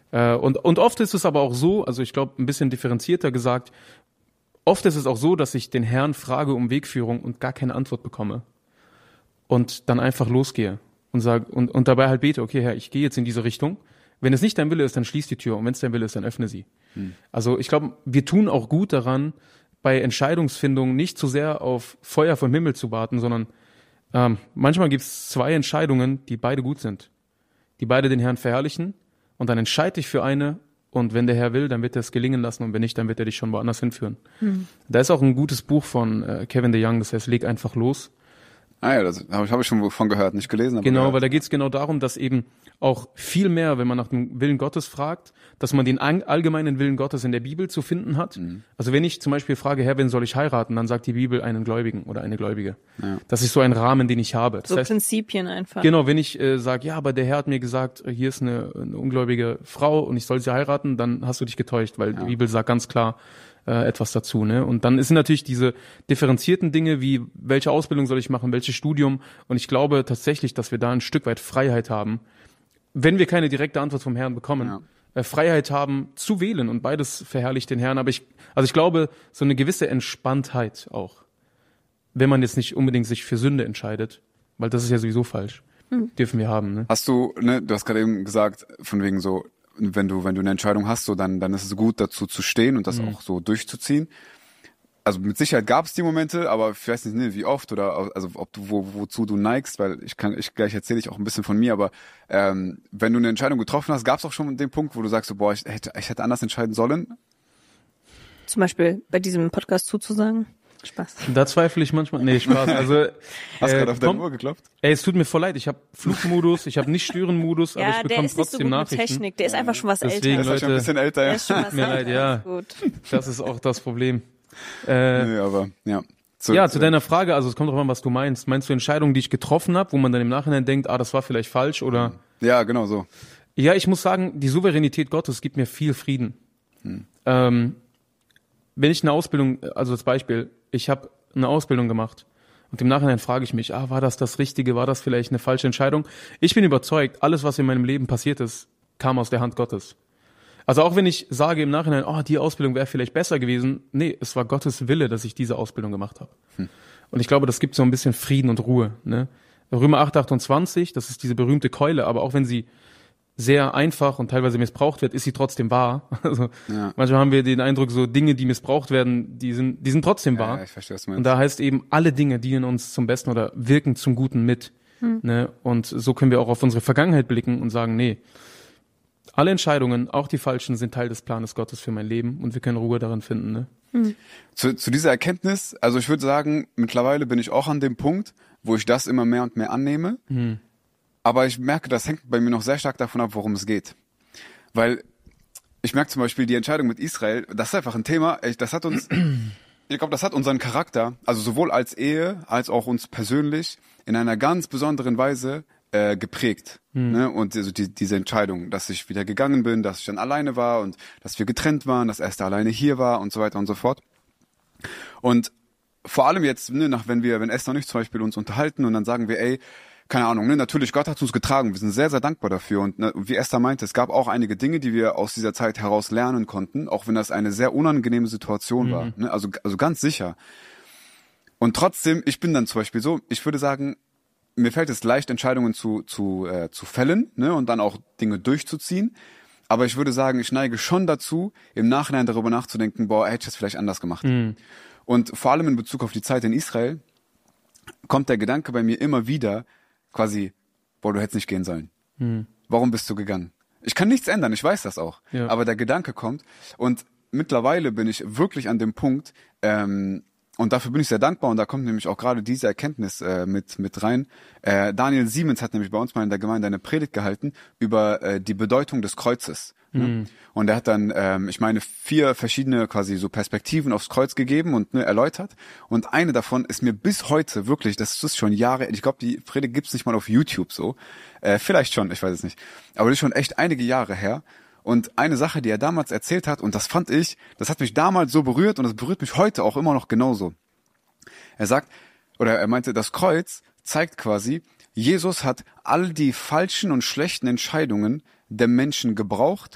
Und oft ist es aber auch so, also ich glaube, ein bisschen differenzierter gesagt, oft ist es auch so, dass ich den Herrn frage um Wegführung und gar keine Antwort bekomme. Und dann einfach losgehe und sage, und dabei halt bete, okay, Herr, ich gehe jetzt in diese Richtung. Wenn es nicht dein Wille ist, dann schließ die Tür. Und wenn es dein Wille ist, dann öffne sie. Also ich glaube, wir tun auch gut daran, bei Entscheidungsfindung nicht zu sehr auf Feuer vom Himmel zu warten, sondern manchmal gibt es 2 Entscheidungen, die beide gut sind. Die beide den Herrn verherrlichen. Und dann entscheide dich für eine. Und wenn der Herr will, dann wird er es gelingen lassen. Und wenn nicht, dann wird er dich schon woanders hinführen. Da ist auch ein gutes Buch von Kevin DeYoung, das heißt, leg einfach los. Ah ja, das habe ich schon von gehört, nicht gelesen. Aber genau, gehört. Weil da geht es genau darum, dass eben auch viel mehr, wenn man nach dem Willen Gottes fragt, dass man den allgemeinen Willen Gottes in der Bibel zu finden hat. Also wenn ich zum Beispiel frage, Herr, wen soll ich heiraten, dann sagt die Bibel einen Gläubigen oder eine Gläubige. Ja. Das ist so ein Rahmen, den ich habe. Das heißt, Prinzipien einfach. Genau, wenn ich sage, ja, aber der Herr hat mir gesagt, hier ist eine ungläubige Frau und ich soll sie heiraten, dann hast du dich getäuscht, weil die Bibel sagt ganz klar etwas dazu. Ne? Und dann sind natürlich diese differenzierten Dinge wie, welche Ausbildung soll ich machen, welches Studium. Und ich glaube tatsächlich, dass wir da ein Stück weit Freiheit haben, wenn wir keine direkte Antwort vom Herrn bekommen, Freiheit haben zu wählen und beides verherrlicht den Herrn. Aber ich glaube, so eine gewisse Entspanntheit auch, wenn man jetzt nicht unbedingt sich für Sünde entscheidet, weil das ist ja sowieso falsch, dürfen wir haben. Ne? Hast du, du hast gerade eben gesagt, von wegen so, wenn du eine Entscheidung hast, so dann ist es gut, dazu zu stehen und das auch so durchzuziehen. Also mit Sicherheit gab es die Momente, aber ich weiß nicht, wie oft oder also ob du wozu du neigst, weil gleich erzähle ich auch ein bisschen von mir, aber wenn du eine Entscheidung getroffen hast, gab es auch schon den Punkt, wo du sagst, so, boah, ich hätte anders entscheiden sollen? Zum Beispiel bei diesem Podcast zuzusagen? Spaß. Da zweifle ich manchmal. Nee, Spaß. Also, hast du gerade auf deine Uhr geklopft? Es tut mir voll leid. Ich habe Flugmodus, ich habe Nicht-Stören-Modus, aber ich bekomme trotzdem so gut Nachrichten. Mit Technik. Der ist einfach schon was Deswegen, älter. Der ist schon ein bisschen älter, ja. Tut mir leid, ja. Gut. Das ist auch das Problem. Nee, aber, ja. Zu deiner Frage, also es kommt drauf an, was du meinst. Meinst du Entscheidungen, die ich getroffen habe, wo man dann im Nachhinein denkt, das war vielleicht falsch oder? Ja, genau so. Ja, ich muss sagen, die Souveränität Gottes gibt mir viel Frieden. Wenn ich eine Ausbildung, also als Beispiel, ich habe eine Ausbildung gemacht und im Nachhinein frage ich mich, war das Richtige, war das vielleicht eine falsche Entscheidung? Ich bin überzeugt, alles, was in meinem Leben passiert ist, kam aus der Hand Gottes. Also auch wenn ich sage im Nachhinein, die Ausbildung wäre vielleicht besser gewesen, nee, es war Gottes Wille, dass ich diese Ausbildung gemacht habe. Und ich glaube, das gibt so ein bisschen Frieden und Ruhe. Ne? Römer 8,28, das ist diese berühmte Keule, aber auch wenn sie sehr einfach und teilweise missbraucht wird, ist sie trotzdem wahr. Also manchmal haben wir den Eindruck, so Dinge, die missbraucht werden, die sind trotzdem wahr. Ja, ich verstehe, was du meinst. Und da heißt eben, alle Dinge dienen uns zum Besten oder wirken zum Guten mit. Ne? Und so können wir auch auf unsere Vergangenheit blicken und sagen, nee, alle Entscheidungen, auch die falschen, sind Teil des Planes Gottes für mein Leben und wir können Ruhe darin finden. Ne? Zu dieser Erkenntnis, also ich würde sagen, mittlerweile bin ich auch an dem Punkt, wo ich das immer mehr und mehr annehme. Aber ich merke, das hängt bei mir noch sehr stark davon ab, worum es geht. Weil ich merke zum Beispiel die Entscheidung mit Israel, das ist einfach ein Thema, das hat uns, ich glaube, das hat unseren Charakter, also sowohl als Ehe, als auch uns persönlich, in einer ganz besonderen Weise geprägt. Ne? Und also diese Entscheidung, dass ich wieder gegangen bin, dass ich dann alleine war und dass wir getrennt waren, dass Esther alleine hier war und so weiter und so fort. Und vor allem jetzt, wenn Esther und ich zum Beispiel uns unterhalten und dann sagen wir, keine Ahnung, natürlich, Gott hat uns getragen, wir sind sehr, sehr dankbar dafür. Und wie Esther meinte, es gab auch einige Dinge, die wir aus dieser Zeit heraus lernen konnten, auch wenn das eine sehr unangenehme Situation war. Ne? Also ganz sicher. Und trotzdem, ich bin dann zum Beispiel so, ich würde sagen, mir fällt es leicht, Entscheidungen zu fällen, ne, und dann auch Dinge durchzuziehen. Aber ich würde sagen, ich neige schon dazu, im Nachhinein darüber nachzudenken, hätte ich das vielleicht anders gemacht. Und vor allem in Bezug auf die Zeit in Israel kommt der Gedanke bei mir immer wieder quasi, du hättest nicht gehen sollen. Warum bist du gegangen? Ich kann nichts ändern, ich weiß das auch. Ja. Aber der Gedanke kommt und mittlerweile bin ich wirklich an dem Punkt, und dafür bin ich sehr dankbar und da kommt nämlich auch gerade diese Erkenntnis mit rein. Daniel Siemens hat nämlich bei uns mal in der Gemeinde eine Predigt gehalten über die Bedeutung des Kreuzes. Ne? Und er hat dann, 4 verschiedene quasi so Perspektiven aufs Kreuz gegeben und erläutert. Und eine davon ist mir bis heute wirklich, das ist schon Jahre, ich glaube, die Predigt gibt's nicht mal auf YouTube so. Vielleicht schon, ich weiß es nicht. Aber das ist schon echt einige Jahre her. Und eine Sache, die er damals erzählt hat, und das hat mich damals so berührt und das berührt mich heute auch immer noch genauso. Er meinte, das Kreuz zeigt quasi, Jesus hat all die falschen und schlechten Entscheidungen der Menschen gebraucht,